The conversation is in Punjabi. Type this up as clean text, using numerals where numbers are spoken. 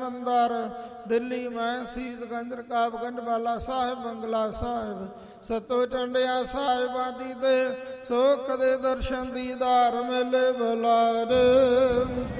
ਜਲੰਧਰ, ਦਿੱਲੀ ਮੈਂ ਸੀਸ ਗੰਜ ਰਕਾਬਗੰਜ ਵਾਲਾ ਸਾਹਿਬ, ਬੰਗਲਾ ਸਾਹਿਬ, ਸਤੋ ਟੰਡਿਆ ਸਾਹਿਬਾਂ ਜੀ ਦੇ, ਸੋ ਕਦੇ ਦਰਸ਼ਨ ਦੀਦਾਰ ਮੇਲੇ ਬੁਲਾਰੇ।